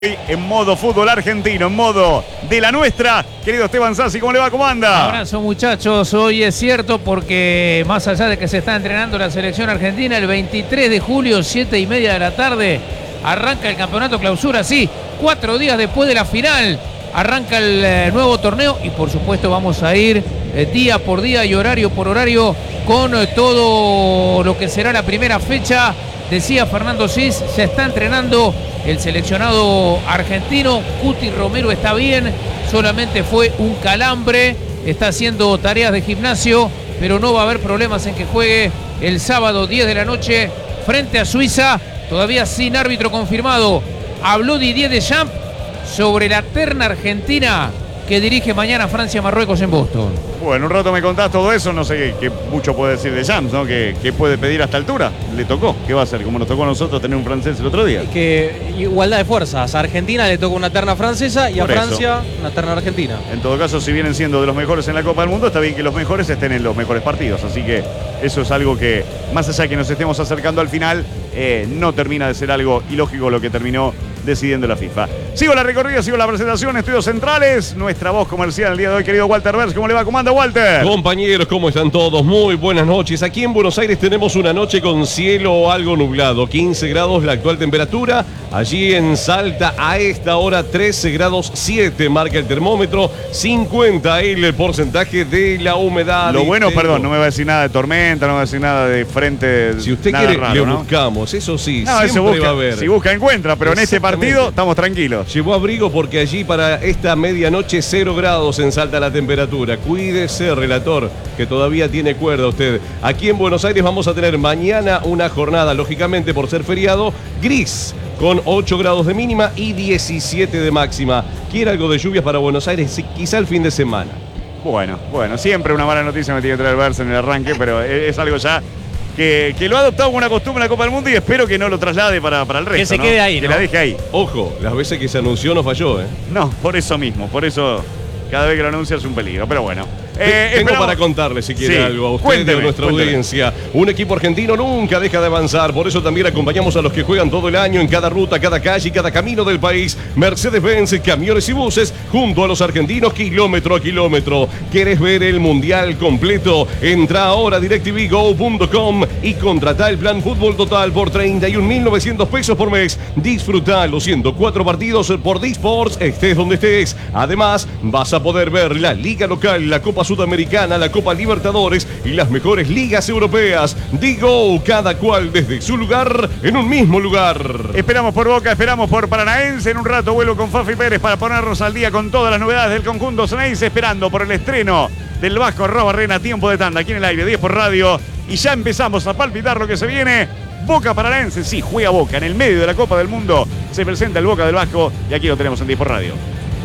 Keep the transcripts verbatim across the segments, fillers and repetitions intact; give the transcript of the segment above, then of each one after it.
En modo fútbol argentino, en modo de la nuestra. Querido Esteban Sassi, ¿cómo le va? ¿Cómo anda? Abrazo, muchachos. Hoy es cierto porque más allá de que se está entrenando la selección argentina, el veintitrés de julio, siete y media de la tarde, arranca el campeonato clausura. Sí, cuatro días después de la final, arranca el eh, nuevo torneo y por supuesto vamos a ir eh, día por día y horario por horario con eh, todo lo que será la primera fecha. Decía Fernando Sis, se está entrenando el seleccionado argentino. Cuti Romero está bien, solamente fue un calambre, está haciendo tareas de gimnasio, pero no va a haber problemas en que juegue el sábado diez de la noche frente a Suiza, todavía sin árbitro confirmado. Habló Didier Deschamps sobre la terna argentina que dirige mañana Francia-Marruecos en Boston. Bueno, un rato me contás todo eso, no sé qué, qué mucho puede decir de Jams, ¿no? ¿Qué, qué puede pedir a esta altura? Le tocó, ¿qué va a hacer? Como nos tocó a nosotros tener un francés el otro día. Que igualdad de fuerzas, a Argentina le toca una terna francesa y Por a Francia eso. una terna argentina. En todo caso, si vienen siendo de los mejores en la Copa del Mundo, está bien que los mejores estén en los mejores partidos, así que eso es algo que, más allá de que nos estemos acercando al final, eh, no termina de ser algo ilógico lo que terminó decidiendo la FIFA. Sigo la recorrida, sigo la presentación, estudios centrales, nuestra voz comercial el día de hoy, querido Walter Vers. ¿Cómo le va? ¿Cómo anda, Walter? Compañeros, ¿cómo están todos? Muy buenas noches. Aquí en Buenos Aires tenemos una noche con cielo algo nublado, quince grados la actual temperatura. Allí en Salta a esta hora trece grados siete marca el termómetro, cincuenta el porcentaje de la humedad. Lo bueno, tengo... perdón, no me va a decir nada de tormenta, no me va a decir nada de frente. Si usted nada quiere, raro, le ¿no? buscamos, eso sí, No, siempre eso busca, va a haber. Si busca, encuentra, pero en este partido estamos tranquilos. Llevó abrigo porque allí para esta medianoche cero grados en Salta la temperatura. Cuídese, relator, que todavía tiene cuerda usted. Aquí en Buenos Aires vamos a tener mañana una jornada, lógicamente por ser feriado, gris, con ocho grados de mínima y diecisiete de máxima. ¿Quiere algo de lluvias para Buenos Aires? Sí, quizá el fin de semana. Bueno, bueno, siempre una mala noticia me tiene que traer Verse en el arranque, pero es algo ya que, que lo ha adoptado como una costumbre en la Copa del Mundo y espero que no lo traslade para, para el resto. Que se ¿no? quede ahí, Que ¿no? la deje ahí. Ojo, las veces que se anunció no falló, ¿eh? No, por eso mismo, por eso cada vez que lo anuncia es un peligro, pero bueno. Eh, Tengo esperamos... para contarle, si quiere, Sí, algo a usted cuénteme, y a nuestra cuénteme. audiencia. Un equipo argentino nunca deja de avanzar, por eso también acompañamos a los que juegan todo el año en cada ruta, cada calle y cada camino del país. Mercedes-Benz, camiones y buses, junto a los argentinos, kilómetro a kilómetro. ¿Quieres ver el mundial completo? Entra ahora a directv go punto com y contrata el plan Fútbol Total por treinta y un mil novecientos pesos por mes. Disfruta los ciento cuatro partidos por D-Sports, estés donde estés. Además, vas a poder ver la Liga Local, la Copa Sudamericana, la Copa Libertadores y las mejores ligas europeas. Digo, cada cual desde su lugar, en un mismo lugar. Esperamos por Boca, esperamos por Paranaense. En un rato vuelvo con Fafi Pérez para ponernos al día con todas las novedades del conjunto Ceneice, esperando por el estreno del Vasco Arrobarrena, tiempo de tanda aquí en el aire, diez por radio. Y ya empezamos a palpitar lo que se viene. Boca Paranaense, sí, juega Boca en el medio de la Copa del Mundo. Se presenta el Boca del Vasco y aquí lo tenemos en diez por radio.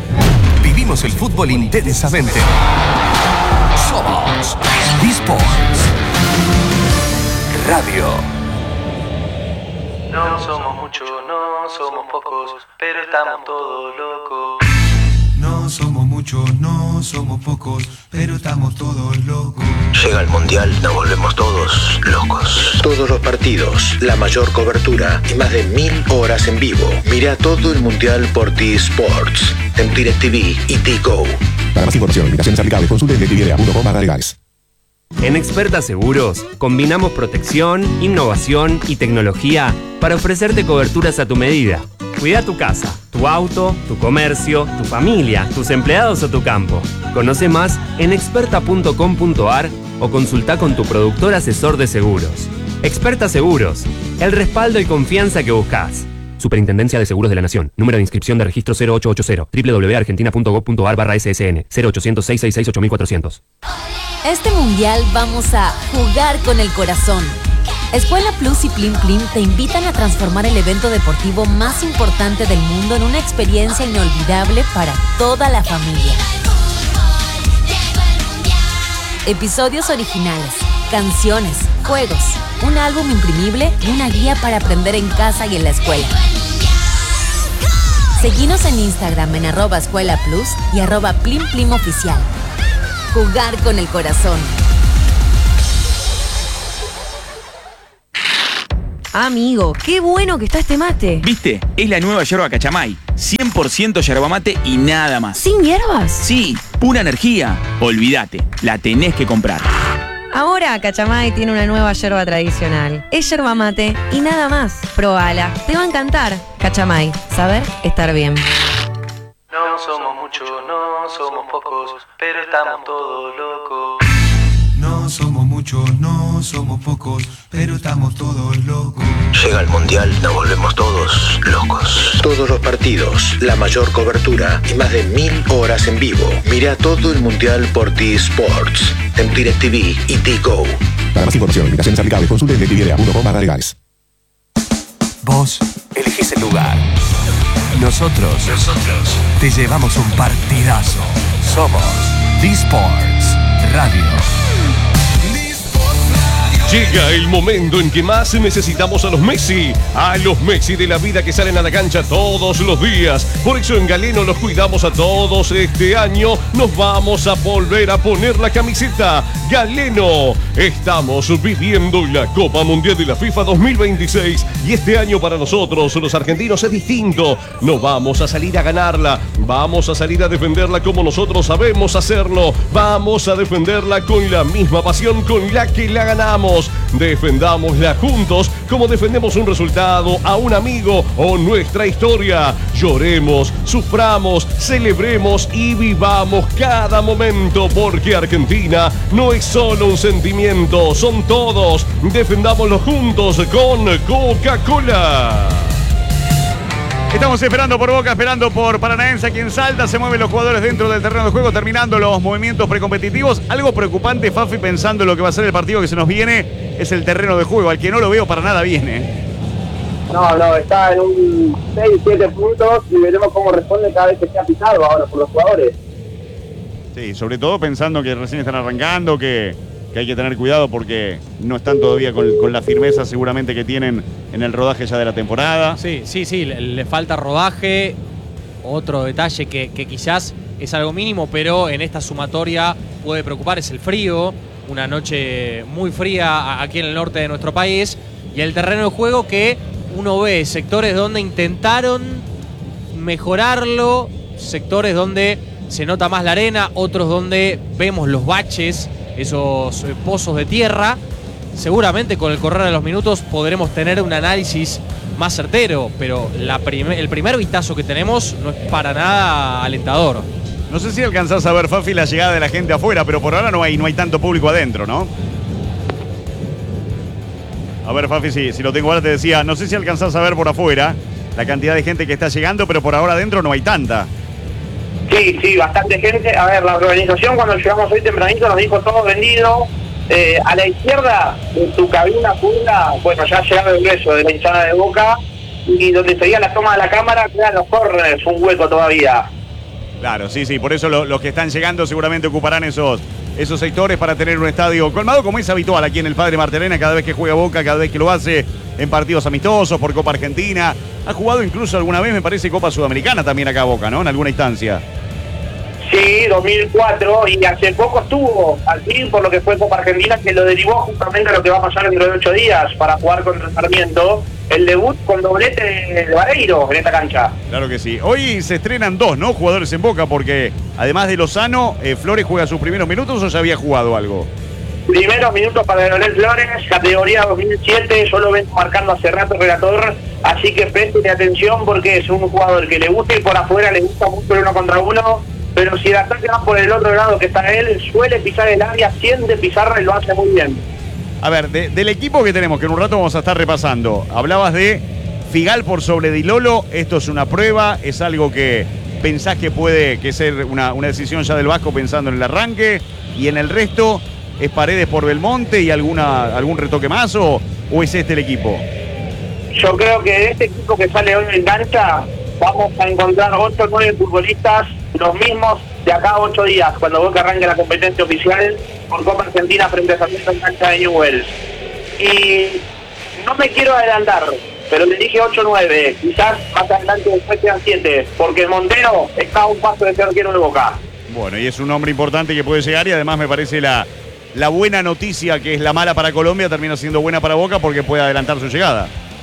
Vivimos el fútbol intensamente. Somos D-Sports Radio. No somos muchos, no somos pocos, pero estamos todos locos. No somos muchos, no somos pocos, pero estamos todos locos. Llega el Mundial, nos volvemos todos locos. Todos los partidos, la mayor cobertura y más de mil horas en vivo. Mira todo el Mundial por D-Sports, en DirecTV y Tigo. Para más información, invitaciones aplicables, consulte en directv punto com barra legales. En Experta Seguros, combinamos protección, innovación y tecnología para ofrecerte coberturas a tu medida. Cuida tu casa, tu auto, tu comercio, tu familia, tus empleados o tu campo. Conoce más en experta punto com punto ar o consulta con tu productor asesor de seguros. Experta Seguros, el respaldo y confianza que buscas. Superintendencia de Seguros de la Nación. Número de inscripción de registro cero ocho ocho cero. doble u doble u doble u punto argentina punto gov punto ar barra ese ese ene. cero ochocientos, seiscientos sesenta y seis, ocho mil cuatrocientos. Este mundial vamos a jugar con el corazón. Escuela Plus y Plim Plim te invitan a transformar el evento deportivo más importante del mundo en una experiencia inolvidable para toda la familia. Episodios originales, canciones, juegos, un álbum imprimible y una guía para aprender en casa y en la escuela. Seguinos en Instagram en arroba Escuela Plus y arroba Plim Plim Oficial. Jugar con el corazón. Amigo, qué bueno que está este mate. ¿Viste? Es la nueva yerba Cachamay. cien por ciento yerba mate y nada más. ¿Sin hierbas? Sí, pura energía. Olvídate, la tenés que comprar. Ahora Cachamay tiene una nueva yerba tradicional. Es yerba mate y nada más. Probala, te va a encantar. Cachamay, saber estar bien. No somos muchos, no somos pocos, pero estamos todos locos. No somos muchos, no somos pocos, pero estamos todos locos. Llega el Mundial, nos volvemos todos locos. Todos los partidos, la mayor cobertura y más de mil horas en vivo. Mira todo el Mundial por T-Sports, en DirecTV y T-Go. Para más información e invitaciones aplicables, consulte en directv punto com barra legales. Vos elegís el lugar. Nosotros, nosotros te llevamos un partidazo. Somos T-Sports Radio. Llega el momento en que más necesitamos a los Messi, a los Messi de la vida que salen a la cancha todos los días. Por eso en Galeno los cuidamos a todos. Este año nos vamos a volver a poner la camiseta. Galeno, estamos viviendo la Copa Mundial de la FIFA dos mil veintiséis y este año para nosotros los argentinos es distinto. No vamos a salir a ganarla, vamos a salir a defenderla como nosotros sabemos hacerlo. Vamos a defenderla con la misma pasión con la que la ganamos. Defendámosla juntos como defendemos un resultado, a un amigo o nuestra historia. Lloremos, suframos, celebremos y vivamos cada momento, porque Argentina no es solo un sentimiento, son todos. Defendámoslo juntos con Coca-Cola. Estamos esperando por Boca, esperando por Paranaense, quien salta, se mueven los jugadores dentro del terreno de juego, terminando los movimientos precompetitivos. Algo preocupante, Fafi, pensando en lo que va a ser el partido que se nos viene, es el terreno de juego, al que no lo veo para nada bien, ¿eh? No, no, está en un seis, siete puntos y veremos cómo responde cada vez que sea pisado ahora por los jugadores. Sí, sobre todo pensando que recién están arrancando, que, que hay que tener cuidado porque no están todavía con, con la firmeza seguramente que tienen en el rodaje ya de la temporada. Sí, sí, sí, le, le falta rodaje. Otro detalle que, que quizás es algo mínimo, pero en esta sumatoria puede preocupar, es el frío. Una noche muy fría aquí en el norte de nuestro país. Y el terreno de juego que uno ve sectores donde intentaron mejorarlo, sectores donde se nota más la arena, otros donde vemos los baches, esos pozos de tierra. Seguramente con el correr de los minutos podremos tener un análisis más certero, pero la prim- el primer vistazo que tenemos no es para nada alentador. No sé si alcanzás a ver, Fafi, la llegada de la gente afuera, pero por ahora no hay, no hay tanto público adentro, ¿no? A ver, Fafi, si, si lo tengo ahora te decía, no sé si alcanzás a ver por afuera la cantidad de gente que está llegando, pero por ahora adentro no hay tanta. Sí, sí, bastante gente. A ver, la organización cuando llegamos hoy tempranito nos dijo todo vendido. Eh, a la izquierda, en tu cabina pura, bueno, ya llegaba el grueso de la hinchada de Boca, y donde seguía la toma de la cámara, quedan los corners, un hueco todavía. Claro, sí, sí, por eso lo, los que están llegando seguramente ocuparán esos, esos sectores para tener un estadio colmado, como es habitual aquí en el Padre Martelena, cada vez que juega Boca, cada vez que lo hace en partidos amistosos, por Copa Argentina. Ha jugado incluso alguna vez, me parece, Copa Sudamericana también acá Boca, ¿no? En alguna instancia. Sí, dos mil cuatro, y hace poco estuvo al fin por lo que fue Copa Argentina, que lo derivó justamente a lo que va a pasar dentro de ocho días para jugar contra Sarmiento, el debut con doblete de Vareiro en esta cancha. Claro que sí. Hoy se estrenan dos, ¿no? Jugadores en Boca, porque además de Lozano, eh, ¿Flores juega sus primeros minutos o ya había jugado algo? Primeros minutos para Leonel Flores, categoría dos mil siete, yo lo vengo marcando hace rato el relator, así que presten atención porque es un jugador que le gusta ir por afuera, le gusta mucho el uno contra uno, pero si el ataque va por el otro lado que está él, suele pisar el área, siente pisarla y lo hace muy bien. A ver, de, del equipo que tenemos, que en un rato vamos a estar repasando, hablabas de Figal por sobre Di Lolo, esto es una prueba, es algo que pensás que puede que ser una, una decisión ya del Vasco pensando en el arranque, y en el resto es Paredes por Belmonte y alguna algún retoque más, o, o es este el equipo. Yo creo que de este equipo que sale hoy en cancha vamos a encontrar ocho o nueve futbolistas, los mismos de acá a ocho días, cuando Boca arranque la competencia oficial por Copa Argentina frente a Sarmiento en cancha de Newell's. Y no me quiero adelantar, pero le dije ocho o nueve, quizás más adelante después quedan siete, porque Montero está a un paso de ser arquero de Boca. Bueno, y es un hombre importante que puede llegar, y además me parece la, la buena noticia, que es la mala para Colombia, termina siendo buena para Boca porque puede adelantar su llegada.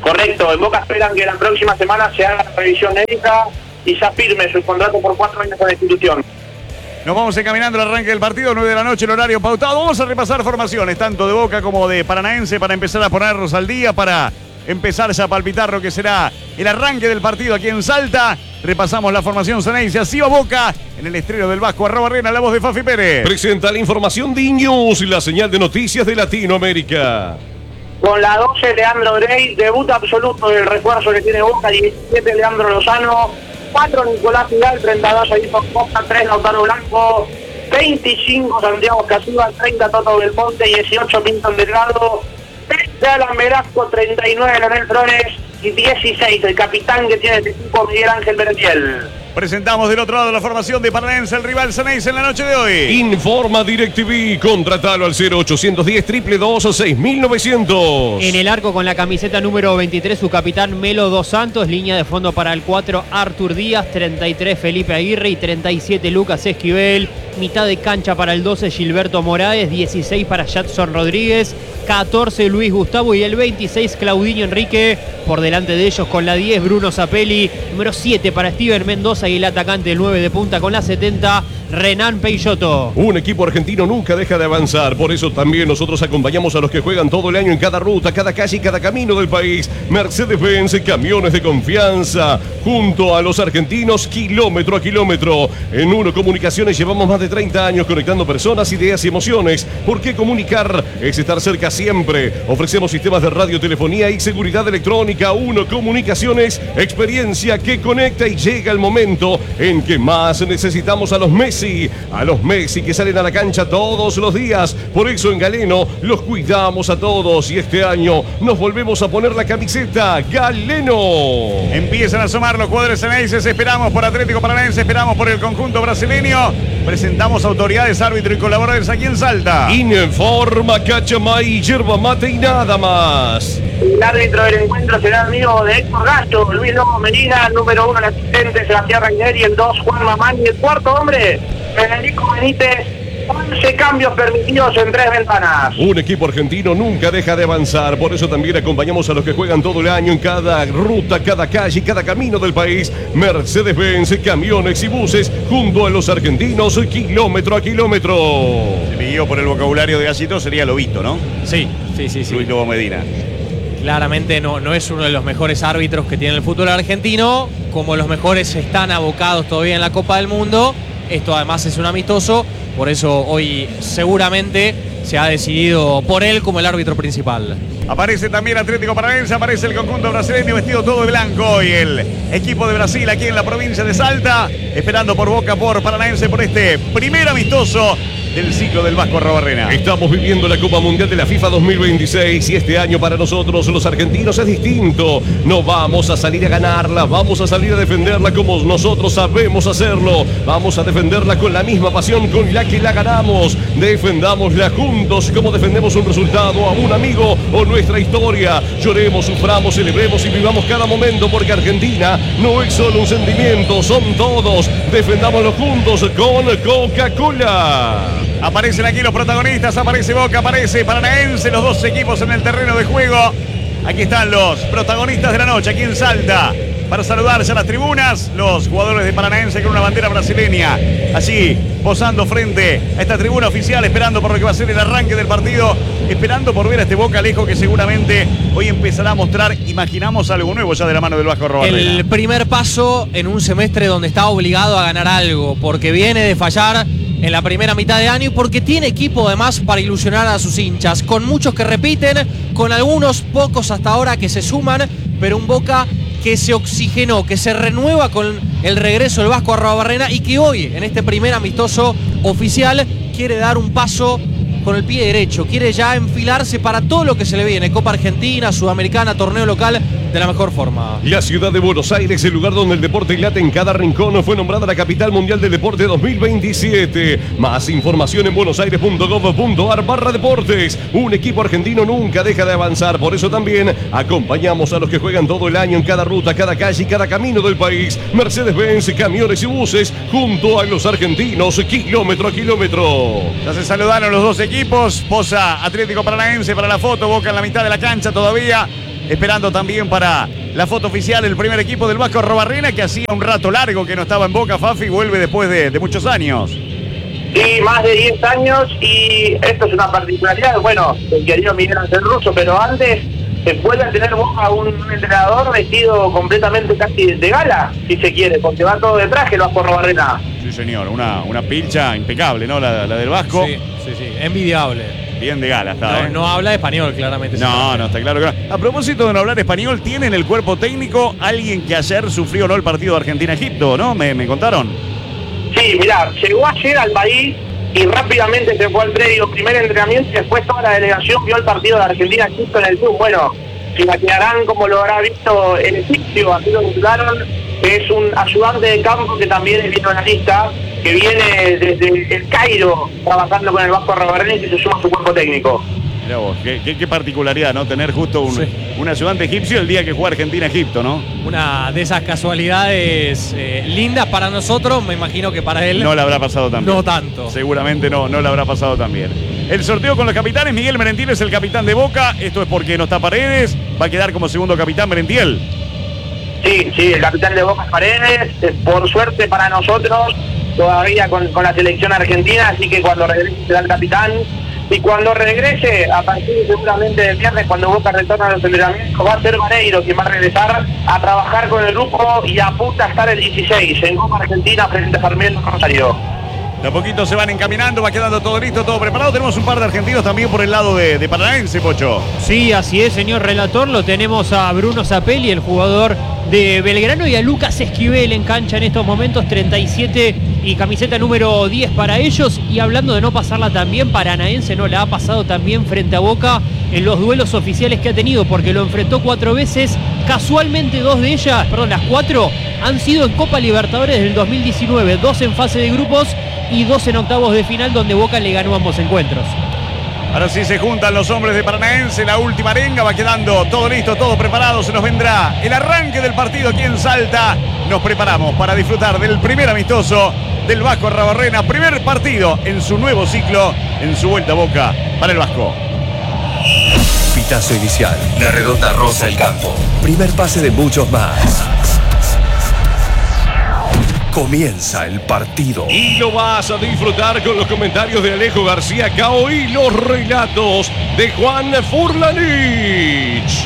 Correcto, en Boca esperan que la próxima semana se haga la revisión médica y ya firme su contrato por cuatro años con la institución. Nos vamos encaminando al arranque del partido, nueve de la noche, el horario pautado. Vamos a repasar formaciones, tanto de Boca como de Paranaense, para empezar a ponernos al día, para empezar ya a palpitar lo que será el arranque del partido aquí en Salta. Repasamos la formación Ceneice, así va Boca en el estreno del Vasco Arrobarrena, la voz de Fafi Pérez. Presenta la información de News, la señal de noticias de Latinoamérica. Con la doce, Leandro Drey, debut absoluto del refuerzo que tiene Boca, diecisiete, Leandro Lozano, cuatro, Nicolás Vidal, treinta y dos, Edison Costa, tres, Lautaro Blanco, veinticinco, Santiago Casiva, treinta, Toto Belmonte, dieciocho, Pinton Delgado, veinte, Alan Velasco, treinta y nueve, Leonel Flores y dieciséis, el capitán que tiene este equipo, Miguel Ángel Berentiel. Presentamos del otro lado la formación de Paranaense, el rival Ceneice en la noche de hoy. Informa DirecTV, contratalo al cero ochocientos diez, dos dos dos, seis mil novecientos. En el arco con la camiseta número veintitrés, su capitán Melo Dos Santos, línea de fondo para el cuatro, Artur Díaz, treinta y tres, Felipe Aguirre y treinta y siete, Lucas Esquivel. Mitad de cancha para el doce, Gilberto Moraes, dieciséis para Jadson Rodríguez, catorce, Luis Gustavo y el veintiséis, Claudinho Enrique. Por delante de ellos con la diez, Bruno Zapelli, número siete para Steven Mendoza y el atacante el nueve de punta con la setenta, Renan Peixoto. Un equipo argentino nunca deja de avanzar, por eso también nosotros acompañamos a los que juegan todo el año en cada ruta, cada calle y cada camino del país. Mercedes-Benz, camiones de confianza, junto a los argentinos, kilómetro a kilómetro. En Uno Comunicaciones llevamos más de treinta años conectando personas, ideas y emociones. ¿Por qué comunicar? Es estar cerca siempre. Ofrecemos sistemas de radiotelefonía y seguridad electrónica. Uno Comunicaciones, experiencia que conecta, y llega el momento en que más necesitamos a los Messi, a los Messi que salen a la cancha todos los días. Por eso en Galeno los cuidamos a todos y este año nos volvemos a poner la camiseta Galeno. Empiezan a asomar los jugadores ceneices, esperamos por Atlético Paranaense, esperamos por el conjunto brasileño. Presentamos autoridades, árbitro y colaboradores aquí en Salta. Informa Cachamay, yerba mate y nada más. El árbitro del encuentro será amigo de Héctor Gacho, Luis Lobo Medina, el número uno, el asistente Sebastián Raineri, el dos, Juan Mamán, y el cuarto hombre, Federico Benítez. once cambios permitidos en tres ventanas. Un equipo argentino nunca deja de avanzar, por eso también acompañamos a los que juegan todo el año en cada ruta, cada calle y cada camino del país. Mercedes-Benz, camiones y buses, junto a los argentinos, kilómetro a kilómetro. Se me guió por el vocabulario de Gallito, sería lo visto, ¿no? Sí, sí, sí, sí. Luis Lobo Medina. Claramente no, no es uno de los mejores árbitros que tiene el fútbol argentino, como los mejores están abocados todavía en la Copa del Mundo. Esto además es un amistoso, por eso hoy seguramente se ha decidido por él como el árbitro principal. Aparece también Atlético Paranaense, aparece el conjunto brasileño vestido todo de blanco y el equipo de Brasil aquí en la provincia de Salta, esperando por Boca, por Paranaense, por este primer amistoso del ciclo del Vasco Arrobarrena. Estamos viviendo la Copa Mundial de la FIFA dos mil veintiséis y este año para nosotros los argentinos es distinto. No vamos a salir a ganarla, vamos a salir a defenderla como nosotros sabemos hacerlo. Vamos a defenderla con la misma pasión con la que la ganamos. Defendámosla juntos como defendemos un resultado, a un amigo o nuestra historia. Lloremos, suframos, celebremos y vivamos cada momento, porque Argentina no es solo un sentimiento, son todos. Defendámoslo juntos con Coca-Cola. Aparecen aquí los protagonistas, aparece Boca, aparece Paranaense, los dos equipos en el terreno de juego. Aquí están los protagonistas de la noche, aquí en Salta, para saludarse a las tribunas, los jugadores de Paranaense con una bandera brasileña, allí posando frente a esta tribuna oficial, esperando por lo que va a ser el arranque del partido, esperando por ver a este Boca Alejo que seguramente hoy empezará a mostrar, imaginamos, algo nuevo ya de la mano del Vasco Arrobarrena. El primer paso en un semestre donde está obligado a ganar algo, porque viene de fallar en la primera mitad de año y porque tiene equipo además para ilusionar a sus hinchas, con muchos que repiten, con algunos pocos hasta ahora que se suman, pero un Boca que se oxigenó, que se renueva con el regreso del Vasco Arrobarrena y que hoy, en este primer amistoso oficial, quiere dar un paso con el pie derecho, quiere ya enfilarse para todo lo que se le viene, Copa Argentina, Sudamericana, torneo local, de la mejor forma. La ciudad de Buenos Aires, el lugar donde el deporte late en cada rincón, fue nombrada la capital mundial del deporte dos mil veintisiete. Más información en buenosaires punto gov punto ar barra deportes. Un equipo argentino nunca deja de avanzar, por eso también acompañamos a los que juegan todo el año en cada ruta, cada calle y cada camino del país. Mercedes-Benz, camiones y buses, junto a los argentinos, kilómetro a kilómetro. Ya se saludaron los dos equipos, posa Atlético Paranaense para la foto, Boca en la mitad de la cancha todavía. esperando también para la foto oficial el primer equipo del Vasco Arrobarrena, que hacía un rato largo que no estaba en Boca, Fafi, vuelve después de, de muchos años. Sí, más de diez años, y esto es una particularidad, bueno, el querido Miguel Ángel Russo, pero antes se puede tener Boca un, un entrenador vestido completamente casi de gala, si se quiere, porque va todo de traje el Vasco Arrobarrena. Sí, señor, una, una pilcha impecable, ¿no? La, la del Vasco. Sí, sí, sí, envidiable. Bien de gala está, No, ¿eh? no habla español, claramente. No, no, está claro que no. A propósito de no hablar español, ¿tiene en el cuerpo técnico alguien que ayer sufrió, ¿no?, el partido de Argentina-Egipto, ¿no? Me, me contaron. Sí, mirá, llegó ayer al país y rápidamente se fue al predio, primer entrenamiento, y después toda la delegación vio el partido de Argentina-Egipto en el club. Bueno, se imaginarán como lo habrá visto el egipcio, así lo titularon, es un ayudante de campo que también es videoanalista, que viene desde el Cairo trabajando con el Vasco Arrobarrena y que se suma a su cuerpo técnico. Mirá vos, qué, qué, qué particularidad, ¿no? Tener justo un, Sí. un ayudante egipcio el día que juega Argentina-Egipto, ¿no? Una de esas casualidades eh, lindas para nosotros, me imagino que para él No le habrá pasado también. no tanto. Seguramente no, no le habrá pasado también. El sorteo con los capitanes, Miguel Merentiel es el capitán de Boca, esto es porque no está Paredes, va a quedar como segundo capitán Merentiel. Sí, sí, el capitán de Boca es Paredes, eh, por suerte para nosotros, todavía con, con la selección argentina, así que cuando regrese será el capitán. Y cuando regrese, a partir seguramente del viernes, cuando Boca retorna a los entrenamientos, va a ser Vareiro quien va a regresar a trabajar con el grupo y apunta a estar el dieciséis en Copa Argentina frente a Sarmiento Rosario. De a poquito se van encaminando, va quedando todo listo, todo preparado. Tenemos un par de argentinos también por el lado de, de Paranaense, Pocho. Sí, así es, señor relator. Lo tenemos a Bruno Zapelli, el jugador de Belgrano, y a Lucas Esquivel en cancha en estos momentos, treinta y siete y camiseta número diez para ellos. Y hablando de no pasarla también, Paranaense no la ha pasado también frente a Boca en los duelos oficiales que ha tenido, porque lo enfrentó cuatro veces. Casualmente dos de ellas, perdón, las cuatro han sido en Copa Libertadores del dos mil diecinueve, dos en fase de grupos y dos en octavos de final, donde Boca le ganó ambos encuentros. Ahora sí se juntan los hombres de Paranaense, la última arenga, va quedando todo listo, todo preparado. Se nos vendrá el arranque del partido aquí en Salta. Nos preparamos para disfrutar del primer amistoso del Vasco Arrobarrena, primer partido en su nuevo ciclo, en su vuelta a Boca para el Vasco. Pitazo inicial. La redonda rosa el campo. Primer pase de muchos más. Comienza el partido. Y lo vas a disfrutar con los comentarios de Alejo García Cao y los relatos de Juan Furlanich.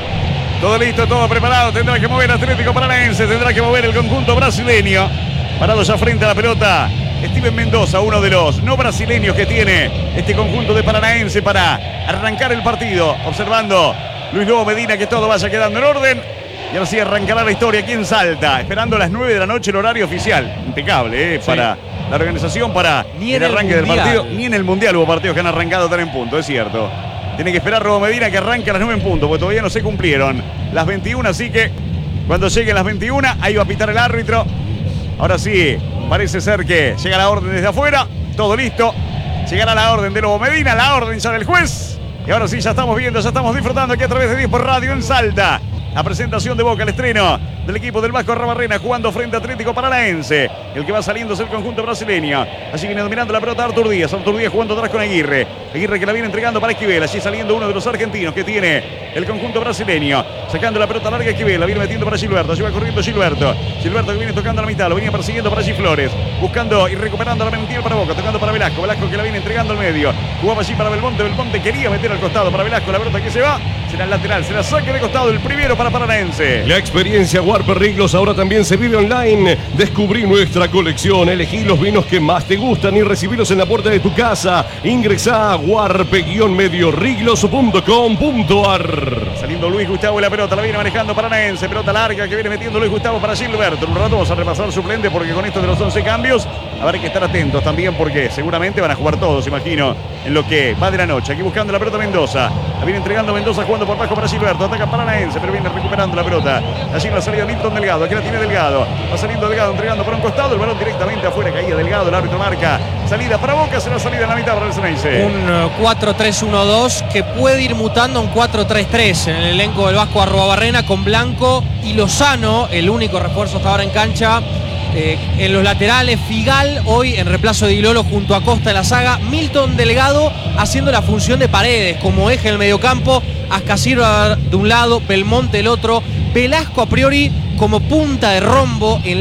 Todo listo, todo preparado. Tendrá que mover Atlético Paranaense, tendrá que mover el conjunto brasileño. Parado ya frente a la pelota, Steven Mendoza, uno de los no brasileños que tiene este conjunto de Paranaense para arrancar el partido. Observando Luis Lobo Medina que todo vaya quedando en orden. Y ahora sí arrancará la historia aquí en Salta, esperando a las nueve de la noche el horario oficial. Impecable, ¿eh? Sí. Para la organización, para Ni el en el arranque del Mundial. partido. Ni en el Mundial hubo partidos que han arrancado tan en punto, es cierto. Tiene que esperar Lobo Medina que arranque a las nueve en punto, porque todavía no se cumplieron las veintiuna, así que cuando lleguen las veintiuna, ahí va a pitar el árbitro. Ahora sí, parece ser que llega la orden desde afuera, todo listo. Llegará la orden de Lobo Medina, la orden ya del juez. Y ahora sí, ya estamos viendo, ya estamos disfrutando aquí a través de diez por Radio en Salta. La presentación de Boca, el estreno del equipo del Vasco Arrobarrena jugando frente a Atlético Paranaense. El que va saliendo es el conjunto brasileño. Allí viene dominando la pelota Artur Díaz. Artur Díaz jugando atrás con Aguirre. Aguirre que la viene entregando para Esquivel. Allí saliendo uno de los argentinos que tiene el conjunto brasileño. Sacando la pelota larga Esquivel. La viene metiendo para Gilberto. Allí va corriendo Gilberto. Gilberto que viene tocando a la mitad. Lo venía persiguiendo para Allí Flores. Buscando y recuperando la mentira para Boca. Tocando para Velasco. Velasco que la viene entregando al medio. Jugaba allí para Belmonte. Belmonte quería meter al costado para Velasco. La pelota que se va. Será el lateral. Será saque de costado el primero para Paranaense. La experiencia Warper Riglos ahora también se vive online. Descubrí nuestra colección, elegí los vinos que más te gustan y recibirlos en la puerta de tu casa. Ingresa a warpe medio riglos punto com punto a r. Saliendo Luis Gustavo y la pelota la viene manejando Paranaense. Pelota larga que viene metiendo Luis Gustavo para Gilberto. En un rato vamos a repasar suplente porque con esto de los once cambios habrá que estar atentos también porque seguramente van a jugar todos, imagino, en lo que va de la noche. Aquí buscando la pelota Mendoza. La viene entregando Mendoza jugando por bajo para Gilberto. Ataca Paranaense pero viene recuperando la pelota. Allí la salida Milton Delgado. Aquí la tiene Delgado. Va saliendo Delgado entregando por un costado. El balón directamente afuera. Caía Delgado. El árbitro marca salida para Boca. Será salida en la mitad para el Ceneice. Un uh, cuatro tres uno dos que puede ir mutando a un cuatro tres tres en el elenco del Vasco Arrobarrena con Blanco y Lozano, el único refuerzo hasta ahora en cancha, Eh, en los laterales, Figal hoy en reemplazo de Dilolo junto a Costa en la saga. Milton Delgado haciendo la función de Paredes como eje en el mediocampo. Ascasirba de un lado, Belmonte del otro. Velasco a priori como punta de rombo en